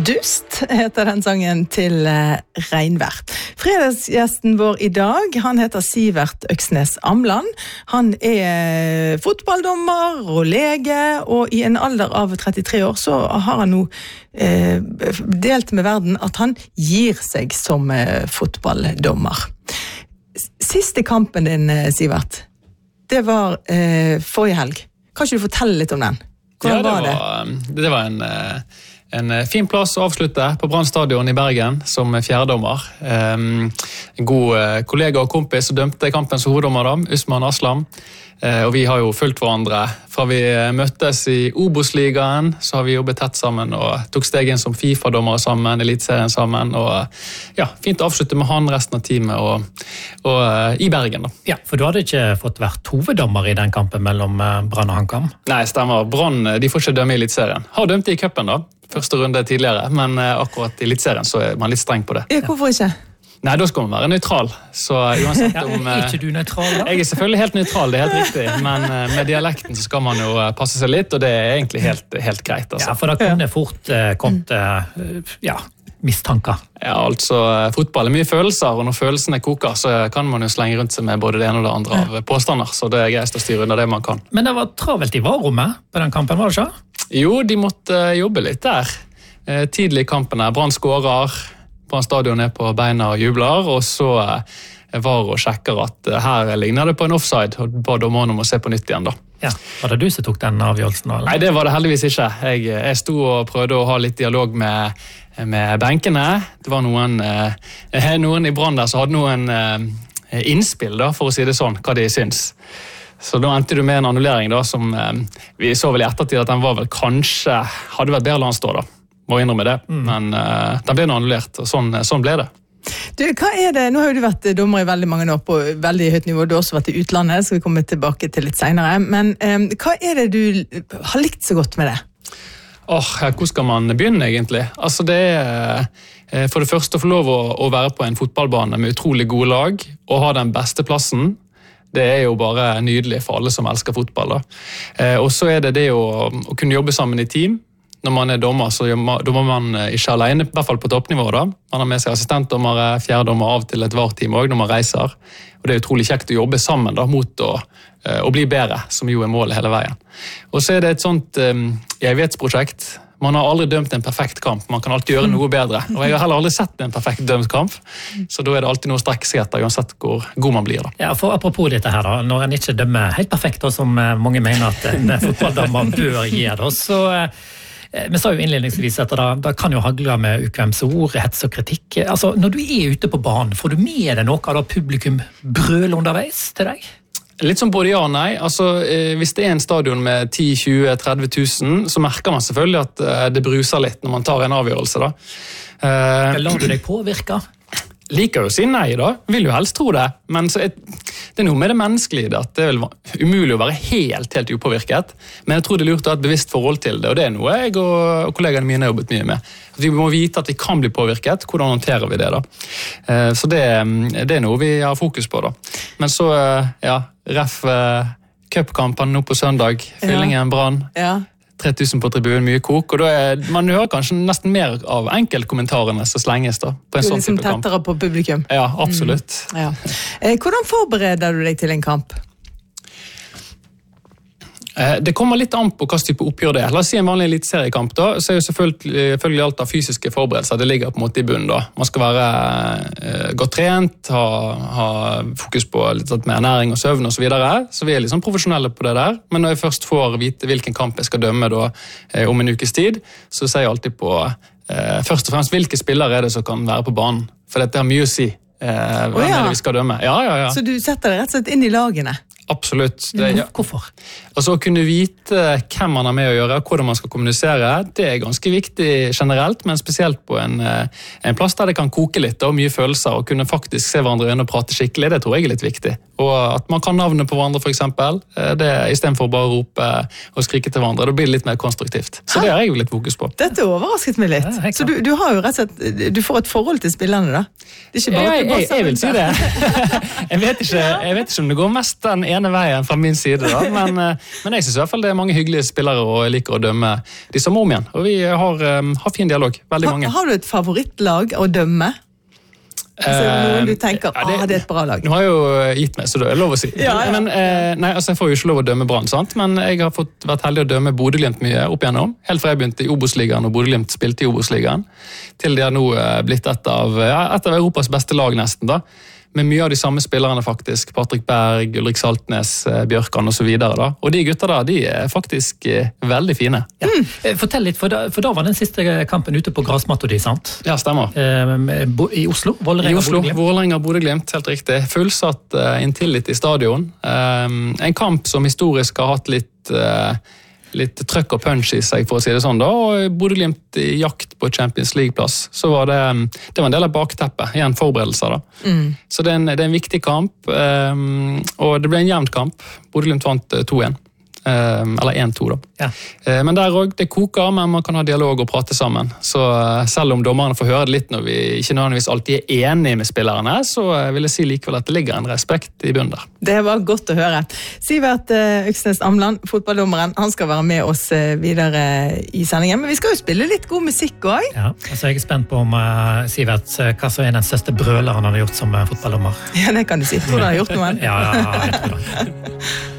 Dust heter den sangen til Regnvær. Fredagsgjesten vår I dag, han heter Sivert Øksnes Amland. Han fotballdommer og lege, og I en alder av 33 år så har han nå delt med verden at han gir seg som fotballdommer. Siste kampen din, Sivert, det var forrige helg. Kan ikke du fortelle litt om den? Hvordan var det? Det var en fin plass å avslutte på Brann Stadion I Bergen som fjerdedommer. En god kollega og kompis som dømte kampens hoveddommer da, Usman Aslam. Og vi har jo fulgt hverandre. Fra vi møttes I Obos-ligaen, så har vi jobbet tett sammen og tok steg inn som FIFA-dommere sammen, Elitserien sammen. Og ja, fint å avslutte med han resten av teamet og I Bergen da. Ja, for du hadde ikke fått vært hoveddommer I den kampen mellom Brann og HamKam? Nei, stemmer. Brann, de får ikke dømme I Elitserien. Har dømt I cupen da. Første runde tidligere, men akkurat I Elitserien så man litt streng på det. Ja, hvorfor ikke? Nei, da skal man være nøytral. Så uansett om... ikke du nøytral da? Jeg selvfølgelig helt nøytral, det helt riktig. Men med dialekten så skal man jo passe seg litt, og det egentlig helt greit. Altså. Ja, for da kunne fort kommet mistanker. Ja, altså fotball mye følelser, og når følelsene koker, så kan man jo slenge rundt seg med både det ene og det andre av påstander. Så det greit å styre under det man kan. Men det var travelt I varerommet på den kampen, var det ikke? Jo, de måtte jobbe litt der. Tidlig I kampene, Brann skårer, Brann Stadion på beina og jubler, og så var og sjekker at her ligner det på en offside, og ba dommeren om å se på nytt igjen da. Ja, var det du som tok den avgjørelsen? Eller? Nei, det var det heldigvis ikke. Jeg sto og prøvde å ha litt dialog med benkene. Det var noen I Brann der som hadde noen innspill da, for å si det sånn, hva de syns. Så da endte du med en annullering da, som vi så vel I ettertid at den var vel kanskje, hadde vært bedre å la han stå da. Må innrømme det, men den ble annullert, og sånn ble det. Du, hva det? Nå har jo du vært dommer I veldig mange år på veldig høyt nivå, du har også vært I utlandet, så vi kommer tilbake til litt senere, men hva det du har likt så godt med det? Hvor skal man begynne egentlig? Altså det for det første å få lov å være på en fotballbane med utrolig gode lag, og ha den beste plassen. Det jo bare nydelig for alle som elsker fotball da. Og så det å kunne jobbe sammen I team. Når man dommer, så dommer man ikke alene, I hvert fall på toppnivå da. Man har med seg assistentdommere, fjerdedommer av til et VAR-team også, når man reiser. Og det utrolig kjekt å jobbe sammen da, mot å bli bedre, som jo målet hele veien. Og så det et sånt evighetsprosjekt. Man har aldri dømt en perfekt kamp, man kan alltid gjøre noe bedre. Og jeg har heller aldri sett en perfekt dømt kamp, så da det alltid noe å strekke seg etter, uansett hvor god man blir da. Ja, for apropos dette her da, når en ikke dømmer helt perfekt, og som mange mener at en fotballdommer bør gjøre da, så... Vi sa jo innledningsvis at det kan jo hagle med ukvemsord, hets og kritikk. Altså, når du ute på banen, får du med deg noe av publikum brøl underveis til deg? Litt som både ja og nei. Altså, hvis det en stadion med 10, 20, 30 000, så merker man selvfølgelig at det bruser litt når man tar en avgjørelse da. Lar du deg påvirke? Liker jo å si nei da, vil jo helst tro det, men så det noe med det menneskelige at det vel umulig å være helt upåvirket, men jeg tror det lurt å ha et bevisst forhold til det, og det noe jeg og kollegene mine har jobbet mye med. At vi må vite at vi kan bli påvirket, hvordan håndterer vi det da? Så det noe vi har fokus på da. Men så, ref cupkampen nå på søndag, Fyllingen, Brann, 3000 på tribunen, mye kok, og da man hører kanskje nesten mer av enkeltkommentarene som slenges da, på en sånn type kamp. Tettere på publikum. Ja, absolutt. Ja. Hvordan forbereder du deg til en kamp? Det kommer litt an på hva type oppgjør det. La oss si en vanlig eliteseriekamp da, så jo selvfølgelig alt av fysiske forberedelser, det ligger på en måte I bunnen da. Man skal være godt trent, ha fokus på litt mer næring og søvn og så videre, så vi liksom profesjonelle på det der. Men når jeg først får vite hvilken kamp jeg skal dømme da, om en ukes tid, så ser jeg alltid på først og fremst hvilke spillere det som kan være på banen, for dette har mye å si. Hvem det vi skal dømme. Ja. Så du setter deg rett og slett inn I lagene? Absolutt. Hvorfor? Altså å kunne vite hvem man har med å gjøre, hvordan man skal kommunisere, det ganske viktig generelt, men spesielt på en plass der det kan koke litt, og mye følelser, og kunne faktisk se hverandre inn og prate skikkelig, det tror jeg litt viktig. Og at man kan navnet på hverandre for eksempel, det I stedet for bare å rope og skrike til hverandre, da blir det litt mer konstruktivt. Så det har jeg jo litt fokus på. Dette overrasket meg litt. Så du har jo rett og slett, du får et forhold til spillerne da? Det ikke bare jeg vil si det. Jeg vet ikke om det går mest den ene veien fra min side, da. Men jeg synes i hvert fall det mange hyggelige spillere og jeg liker å dømme de som om igjen. Og vi har fin dialog, veldig mange. Har du et favorittlag å dømme? Noen du tenker, det er et bra lag. Nå har jeg jo gitt meg, så det er lov å si. Ja. Men, jeg får jo ikke lov å dømme Brann, sant? Men jeg har vært heldig å dømme Bodø-Glimt mye opp igjennom. Helt fra jeg begynte i Obos-ligaen, og Bodø-Glimt spilte i Obos-ligaen, til de har nå blitt et av Europas beste lag nesten da. Med mye av de samme spillerne faktisk, Patrick Berg, Ulrik Saltnes, Bjørkan og så videre da. Og de gutta da, de er faktisk veldig fine. Ja. Fortell litt, for da var den siste kampen ute på grasmatta di, sant? Ja, stemmer. I Oslo? Vålerenga, Bodø-Glimt, helt riktig. Fullsatt Intility stadion. En kamp som historisk har hatt litt trøkk og punch i seg, for å si det sånn da, og Bodø-Glimt i jakt på Champions League-plass, så var det var en del av bakteppet, igjen forberedelser da. Så det er en viktig kamp, og det ble en jevnt kamp. Bodø-Glimt vant 2-1, eller 1-2 da. Ja. Men der også, det koker, men man kan ha dialog og prate sammen. Så selv om dommerne får høre det litt når vi ikke nødvendigvis alltid er enige med spillerne, så vil jeg si likevel at det ligger en respekt i bunnen der. Det var godt å høre. Sivert Øksnes Amland, fotballdommeren, han skal være med oss videre i sendingen, men vi skal jo spille litt god musikk også. Ja, altså jeg er spent på om Sivert, hva som er den største brøleren han har gjort som fotballdommer. Ja, det kan du si. Tror du han har gjort noen? Ja, jeg tror det.